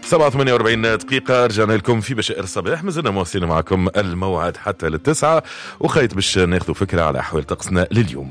7:48 دقيقة رجعنا لكم في بشائر الصباح. مازلنا مواصلين معكم الموعد حتى للتسعة، وخيط باش ناخذوا فكرة على أحوال طقسنا لليوم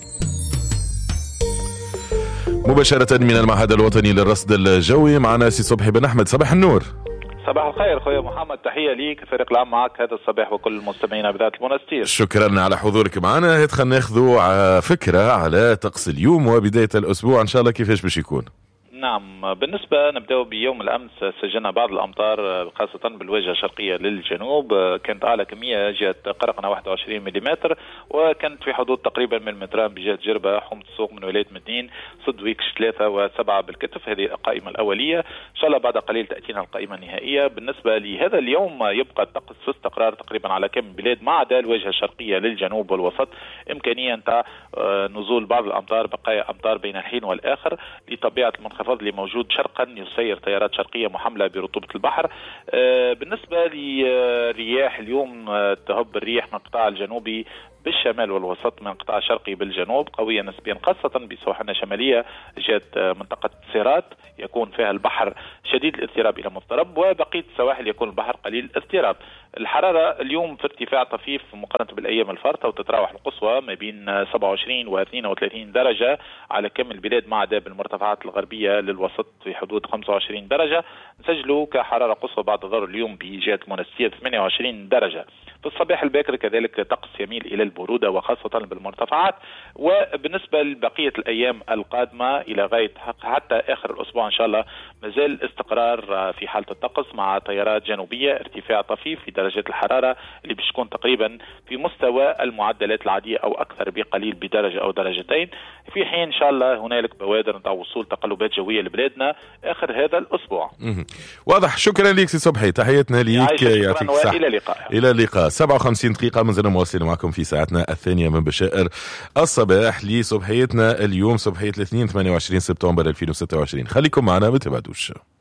مباشرة من المعهد الوطني للرصد الجوي. معنا سي صبحي بن أحمد. صباح النور. صباح الخير خويا محمد، تحية ليك الفريق العام معك هذا الصباح وكل المستمعين بذات المنستير. شكرا على حضورك معنا. خلينا ناخذوا فكرة على طقس اليوم وبداية الأسبوع إن شاء الله كيفاش باش يكون. نعم، بالنسبة نبدأ بيوم الأمس سجلنا بعض الأمطار خاصة بالواجهة الشرقية للجنوب، كانت أعلى كمية جهة قرقنة 21 ملم، وكانت في حدود تقريبا من متران بجهة جربة، حمص السوق من ولاية مدين، صدويكش 3 و7 بالكتف. هذه القائمة الأولية، إن شاء الله بعد قليل تأتينا القائمة النهائية. بالنسبة لهذا اليوم يبقى الطقس في استقرار تقريبا على كم بلاد ما عدا الواجهة الشرقية للجنوب والوسط، إمكانية نتاع نزول بعض الأمطار، بقايا أمطار بين الحين والآخر لطبيعة المنخفض اللي موجود شرقا يسير تيارات شرقية محملة برطوبة البحر. بالنسبة لرياح اليوم تهب الريح من القطاع الجنوبي بالشمال والوسط، من القطاع الشرقي بالجنوب قوية نسبيا، خاصة بسواحلنا الشمالية جهة منطقة سيرات يكون فيها البحر شديد الاضطراب إلى مضطرب، وبقية السواحل يكون البحر قليل الاضطراب. الحرارة اليوم في ارتفاع طفيف مقارنة بالأيام الفارطة، وتتراوح القصوى ما بين 27 و 32 درجة على كم البلاد ما عدا بالمرتفعات الغربية للوسط في حدود 25 درجة. نسجلوا كحرارة قصوى بعد الظهر اليوم بجهة المنستير 28 درجة. في الصباح الباكر كذلك طقس يميل إلى البرودة وخاصة بالمرتفعات. وبالنسبة لبقية الأيام القادمة إلى غاية حتى آخر الأسبوع إن شاء الله مازال استقرار في حالة الطقس، مع تيارات جنوبية، ارتفاع طفيف في درجات الحرارة اللي باش تكون تقريبا في مستوى المعدلات العادية أو أكثر بقليل بدرجة أو درجتين، في حين إن شاء الله هنالك بوادر نتاع وصول تقلبات جوية لبلادنا آخر هذا الأسبوع. واضح. شكرا لك سي صبحي، تحياتنا ليك، يعطيك الصحة. إلى اللقاء. إلى اللقاء. 57 دقيقة مازلنا مواصلين معكم في ساعتنا الثانية من بشائر الصباح لصبحيتنا اليوم، صبحية الاثنين 28 سبتمبر 2026. خليكم معنا ما تبعدوش.